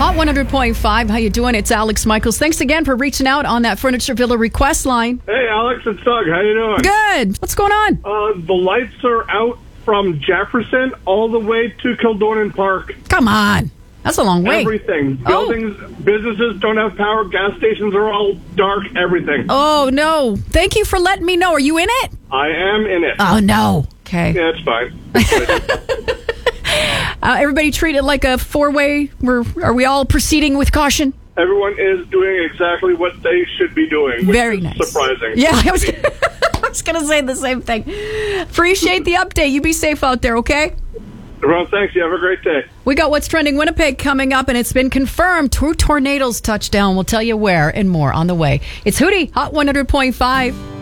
Hot 100.5. How you doing? It's Alex Michaels. Thanks again for reaching out on that Furniture Villa request line. Hey, Alex, it's Doug. How you doing? Good. What's going on? The lights are out from Jefferson all the way to Kildonan Park. Come on. That's a long way. Everything. Buildings, businesses don't have power. Gas stations are all dark. Everything. Oh, no. Thank you for letting me know. Are you in it? I am in it. Oh, no. Okay. Yeah, it's fine. Everybody treat it like a four-way. Are we all proceeding with caution? Everyone is doing exactly what they should be doing. Which Very is nice. Surprising. Yeah, I was going to say the same thing. Appreciate the update. You be safe out there, okay? Everyone, thanks. You have a great day. We got What's Trending Winnipeg coming up, and it's been confirmed. 2 tornadoes touched down. We'll tell you where and more on the way. It's Hootie, Hot 100.5.